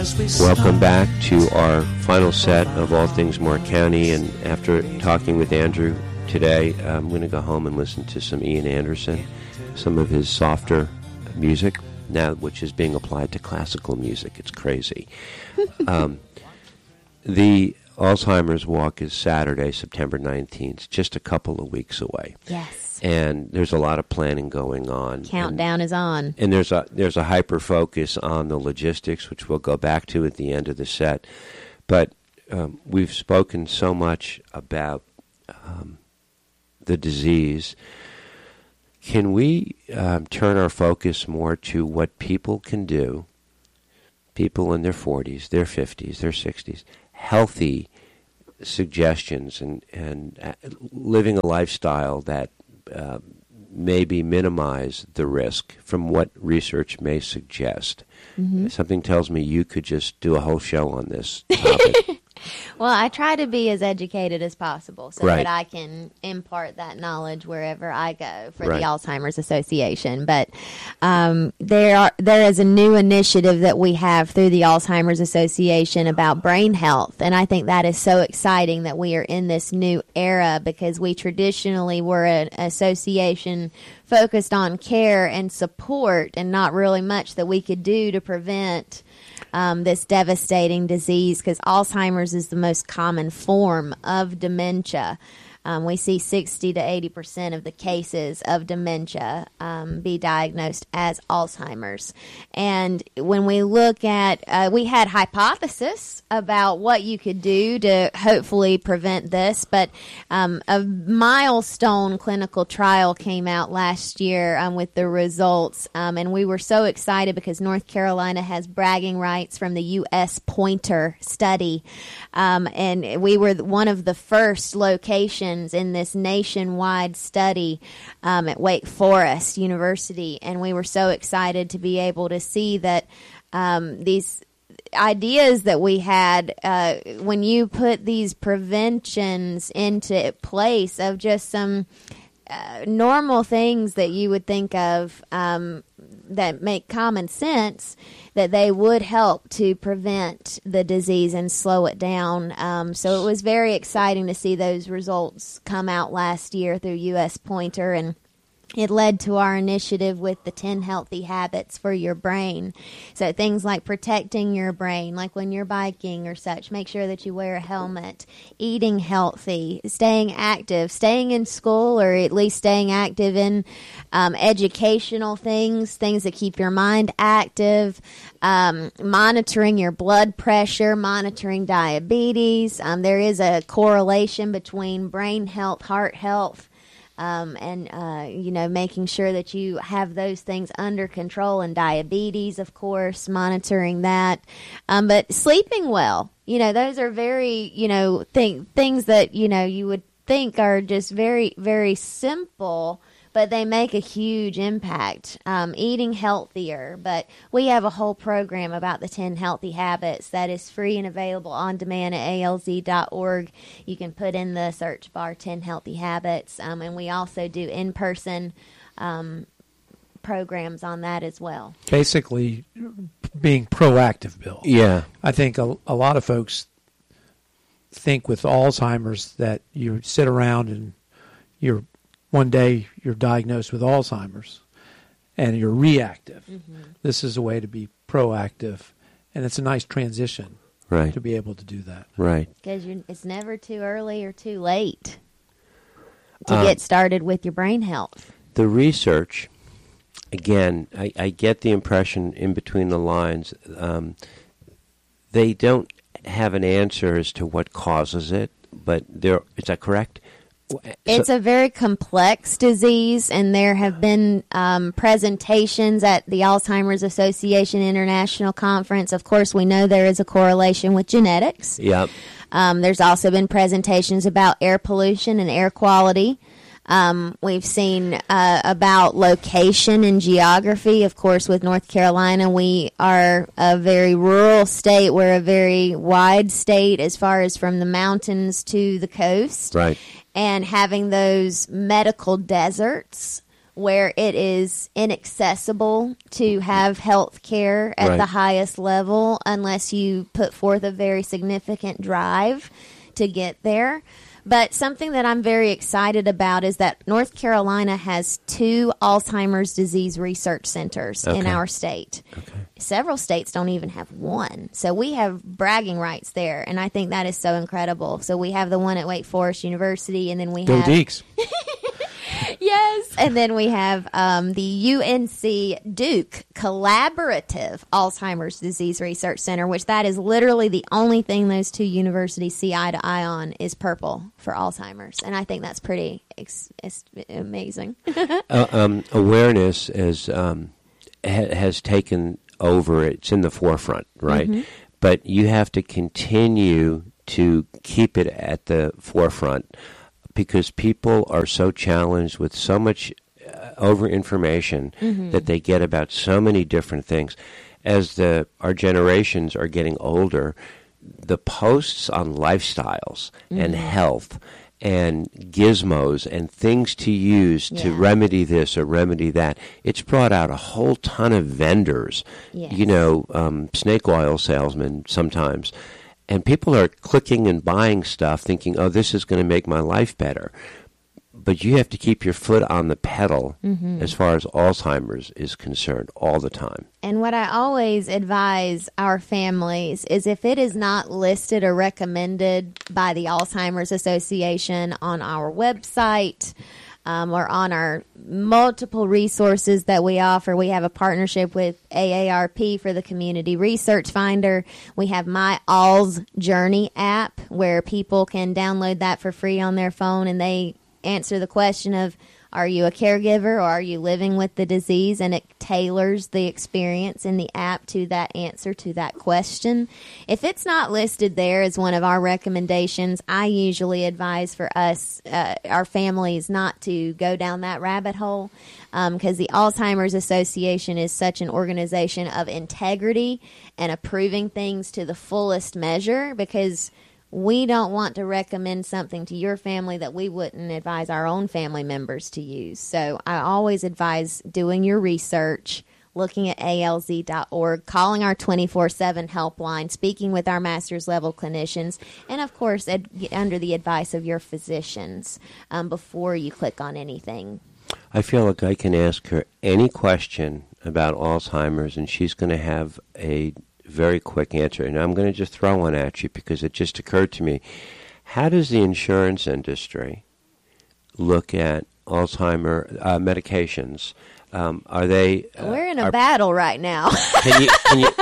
Welcome back to our final set of All Things Moore County, and after talking with Andrew today, I'm going to go home and listen to some Ian Anderson, some of his softer music, now which is being applied to classical music. It's crazy. The Alzheimer's Walk is Saturday, September 19th, just a couple of weeks away. Yes. And there's a lot of planning going on. Countdown is on. And there's a hyper focus on the logistics, which we'll go back to at the end of the set. But we've spoken so much about the disease. Can we turn our focus more to what people can do, people in their 40s, their 50s, their 60s, healthy suggestions and living a lifestyle that maybe minimize the risk from what research may suggest? Mm-hmm. Something tells me you could just do a whole show on this topic. Well, I try to be as educated as possible so Right. that I can impart that knowledge wherever I go for Right. the Alzheimer's Association. But there is a new initiative that we have through the Alzheimer's Association about brain health, and I think that is so exciting that we are in this new era, because we traditionally were an association focused on care and support and not really much that we could do to prevent this devastating disease, because Alzheimer's is the most common form of dementia. We see 60 to 80% of the cases of dementia be diagnosed as Alzheimer's. And when we look at, we had hypothesis about what you could do to hopefully prevent this, but a milestone clinical trial came out last year with the results, and we were so excited because North Carolina has bragging rights from the U.S. Pointer study, and we were one of the first locations in this nationwide study at Wake Forest University, and we were so excited to be able to see that these ideas that we had, when you put these preventions into place of just some normal things that you would think of that make common sense, that they would help to prevent the disease and slow it down. So it was very exciting to see those results come out last year through U.S. Pointer, and it led to our initiative with the 10 healthy habits for your brain. So things like protecting your brain, like when you're biking or such, make sure that you wear a helmet, eating healthy, staying active, staying in school, or at least staying active in educational things that keep your mind active, monitoring your blood pressure, monitoring diabetes. There is a correlation between brain health, heart health, and making sure that you have those things under control, and diabetes, of course, monitoring that. But sleeping well, those are very, things that, you would think are just very, very simple, but they make a huge impact. Eating healthier, but we have a whole program about the 10 healthy habits that is free and available on demand at alz.org. You can put in the search bar 10 healthy habits, and we also do in-person programs on that as well. Basically, being proactive, Bill. Yeah. I think a lot of folks think with Alzheimer's that you sit around and one day you're diagnosed with Alzheimer's and you're reactive. Mm-hmm. This is a way to be proactive, and it's a nice transition to be able to do that. Right. Because it's never too early or too late to get started with your brain health. The research, again, I get the impression in between the lines, they don't have an answer as to what causes it, but is that correct? It's a very complex disease, and there have been presentations at the Alzheimer's Association International Conference. Of course, we know there is a correlation with genetics. Yep. There's also been presentations about air pollution and air quality. We've seen about location and geography. Of course, with North Carolina, we are a very rural state. We're a very wide state as far as from the mountains to the coast. Right. And having those medical deserts where it is inaccessible to have health care at Right. the highest level unless you put forth a very significant drive to get there. But something that I'm very excited about is that North Carolina has 2 Alzheimer's disease research centers in Okay. our state. Okay. Several states don't even have one. So we have bragging rights there, and I think that is so incredible. So we have the one at Wake Forest University, and then we Go have Deeks. Yes, and then we have the UNC Duke Collaborative Alzheimer's Disease Research Center, which that is literally the only thing those 2 universities see eye to eye on is purple for Alzheimer's, and I think that's pretty it's amazing. Awareness has taken over. It's in the forefront, right? Mm-hmm. But you have to continue to keep it at the forefront because people are so challenged with so much over information that they get about so many different things. As our generations are getting older, the posts on lifestyles and health and gizmos and things to use to Yeah. remedy this or remedy that, it's brought out a whole ton of vendors, Yes. snake oil salesmen sometimes. And people are clicking and buying stuff thinking, oh, this is going to make my life better. But you have to keep your foot on the pedal as far as Alzheimer's is concerned all the time. And what I always advise our families is if it is not listed or recommended by the Alzheimer's Association on our website or on our multiple resources that we offer, we have a partnership with AARP for the Community Research Finder. We have My Alz Journey app where people can download that for free on their phone, and they answer the question of, are you a caregiver or are you living with the disease? And it tailors the experience in the app to that answer to that question. If it's not listed there as one of our recommendations, I usually advise for us, our families, not to go down that rabbit hole because the Alzheimer's Association is such an organization of integrity and approving things to the fullest measure, because we don't want to recommend something to your family that we wouldn't advise our own family members to use. So I always advise doing your research, looking at alz.org, calling our 24/7 helpline, speaking with our master's level clinicians, and of course under the advice of your physicians before you click on anything. I feel like I can ask her any question about Alzheimer's, and she's going to have a very quick answer. And I'm going to just throw one at you because it just occurred to me. How does the insurance industry look at Alzheimer medications? Are they? We're in a battle right now. Can you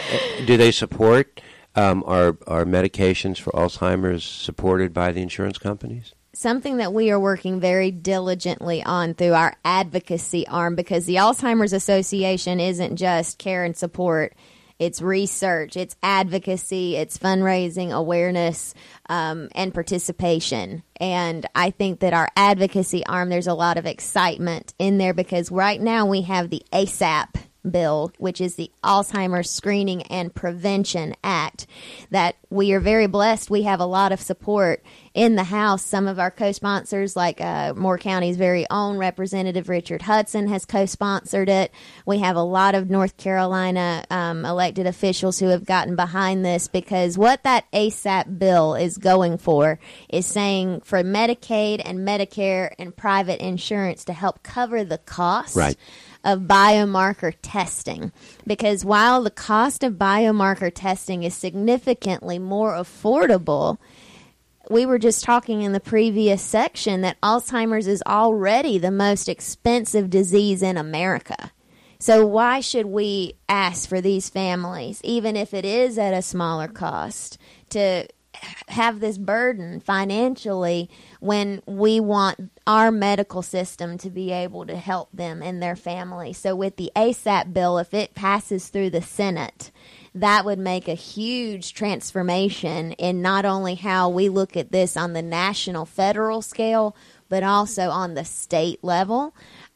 do they support? Are medications for Alzheimer's supported by the insurance companies? Something that we are working very diligently on through our advocacy arm, because the Alzheimer's Association isn't just care and support. It's research, it's advocacy, it's fundraising, awareness, and participation. And I think that our advocacy arm, there's a lot of excitement in there because right now we have the ASAP bill, which is the Alzheimer's Screening and Prevention Act, that we are very blessed. We have a lot of support in the House. Some of our co-sponsors, like Moore County's very own Representative Richard Hudson, has co-sponsored it. We have a lot of North Carolina elected officials who have gotten behind this, because what that ASAP bill is going for is saying for Medicaid and Medicare and private insurance to help cover the cost Right. of biomarker testing, because while the cost of biomarker testing is significantly more affordable, we were just talking in the previous section that Alzheimer's is already the most expensive disease in America. So why should we ask for these families, even if it is at a smaller cost, to have this burden financially when we want our medical system to be able to help them and their family? So with the ASAP bill, if it passes through the Senate, that would make a huge transformation in not only how we look at this on the national federal scale, but also on the state level.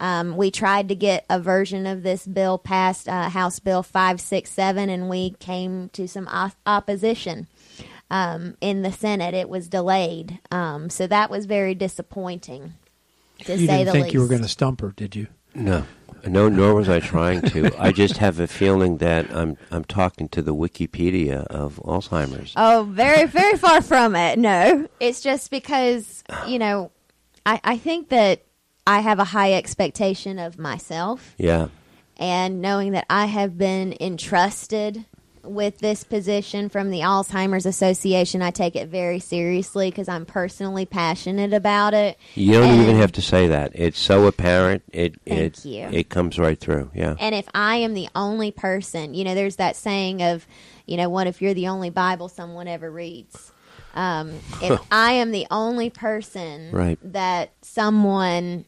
We tried to get a version of this bill passed, House Bill 567, and we came to some opposition. In the Senate, it was delayed. So that was very disappointing. to You say didn't the think least. you were going to stump her, did you? No, nor was I trying to. I just have a feeling that I'm talking to the Wikipedia of Alzheimer's. Oh, very, very far from it. No, it's just because, I think that I have a high expectation of myself. Yeah. And knowing that I have been entrusted with this position from the Alzheimer's Association, I take it very seriously because I'm personally passionate about it. You don't even have to say that. It's so apparent. Thank you. It comes right through. Yeah. And if I am the only person, there's that saying of, what if you're the only Bible someone ever reads? If I am the only person Right. that someone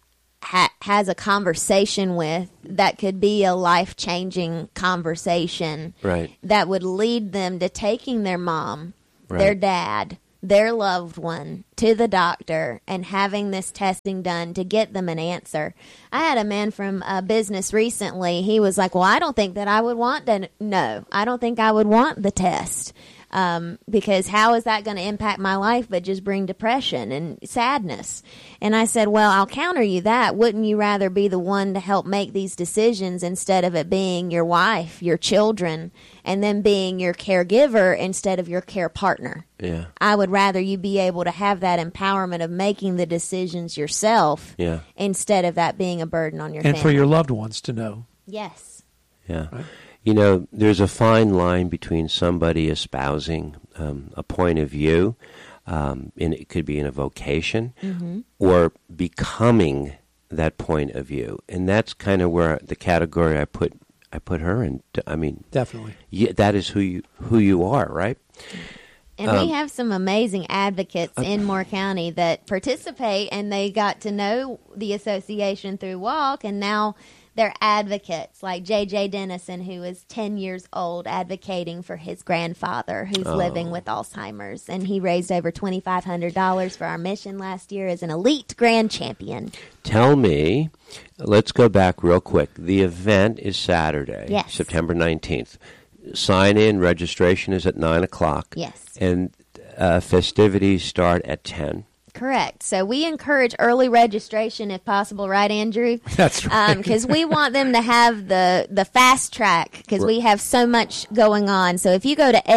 has a conversation with that could be a life-changing conversation Right. that would lead them to taking their mom, Right. their dad, their loved one to the doctor and having this testing done to get them an answer. I had a man from business recently. He was like, well, I don't think that I would want to. No, I don't think I would want the test. Because how is that going to impact my life but just bring depression and sadness? And I said, well, I'll counter you that. Wouldn't you rather be the one to help make these decisions instead of it being your wife, your children, and then being your caregiver instead of your care partner? Yeah. I would rather you be able to have that empowerment of making the decisions yourself Yeah. instead of that being a burden on your And family. for your loved ones to know. Yes. Yeah. Right. There's a fine line between somebody espousing a point of view, and it could be in a vocation, or becoming that point of view. And that's kind of where the category I put her in. I mean, Definitely. yeah, that is who you are, right? And we have some amazing advocates in Moore County that participate, and they got to know the association through Walk, and now they're advocates, like J.J. Dennison, who is 10 years old, advocating for his grandfather who's living with Alzheimer's. And he raised over $2,500 for our mission last year as an elite grand champion. Tell me, let's go back real quick. The event is Saturday, Yes. September 19th. Sign-in registration is at 9 o'clock. Yes. And festivities start at 10. Correct. So we encourage early registration if possible, right, Andrew? That's right. Because we want them to have the fast track because we have so much going on. So if you go to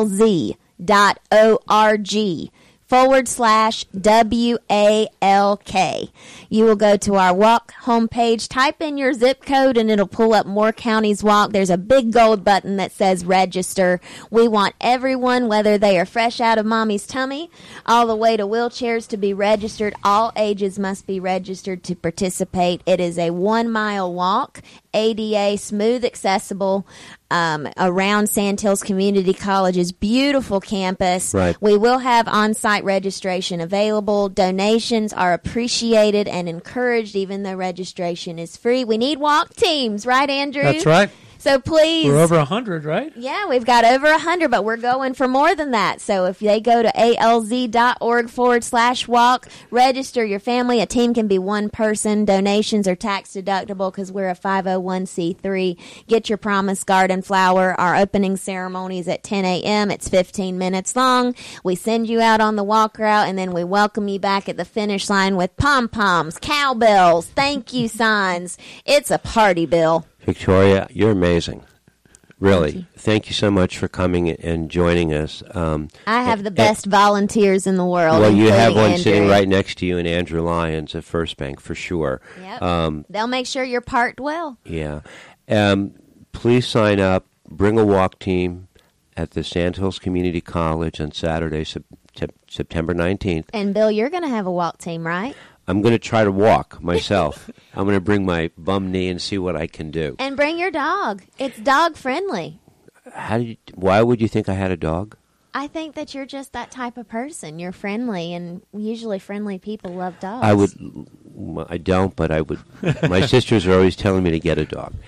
alz.org/WALK, you will go to our Walk homepage, type in your zip code, and it'll pull up Moore County's Walk. There's a big gold button that says register. We want everyone, whether they are fresh out of mommy's tummy, all the way to wheelchairs, to be registered. All ages must be registered to participate. It is a 1-mile walk, ADA, smooth, accessible, around Sand Hills Community College's beautiful campus. Right. We will have on-site registration available. Donations are appreciated and encouraged, even though registration is free. We need walk teams, right, Andrew? That's right. So please. We're over 100, right? Yeah, we've got over 100, but we're going for more than that. So if they go to alz.org/walk, register your family. A team can be one person. Donations are tax deductible because we're a 501c3. Get your Promise Garden flower. Our opening ceremony is at 10 a.m. It's 15 minutes long. We send you out on the walk route, and then we welcome you back at the finish line with pom-poms, cowbells, thank you signs. It's a party, Bill. Victoria, you're amazing. Really. Thank you so much for coming and joining us. I have the best volunteers in the world. Well, you have one including sitting Andrew. right next to you, and Andrew Lyons at First Bank, for sure. Yep. They'll make sure you're parked well. Yeah. Please sign up. Bring a walk team at the Sand Hills Community College on Saturday, September 19th. And, Bill, you're going to have a walk team, right? I'm going to try to walk myself. I'm going to bring my bum knee and see what I can do. And bring your dog. It's dog-friendly. Why would you think I had a dog? I think that you're just that type of person. You're friendly, and usually friendly people love dogs. I don't, but I would. My sisters are always telling me to get a dog.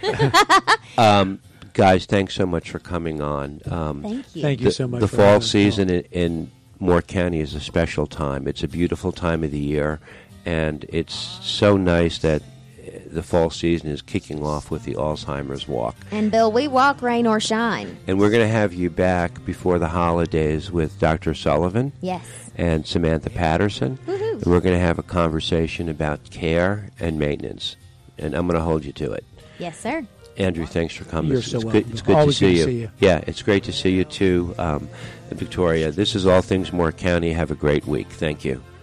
Guys, thanks so much for coming on. Thank you. Thank you so much. The for fall having us season on. in Moore County is a special time. It's a beautiful time of the year, and it's so nice that the fall season is kicking off with the Alzheimer's Walk. And, Bill, we walk rain or shine. And we're going to have you back before the holidays with Dr. Sullivan Yes. and Samantha Patterson. Woohoo. And we're going to have a conversation about care and maintenance. And I'm going to hold you to it. Yes, sir. Andrew, thanks for coming. You're so it's welcome. good. It's good Always to see good you. to see you. Yeah, it's great to see you too, Victoria. This is All Things Moore County. Have a great week. Thank you.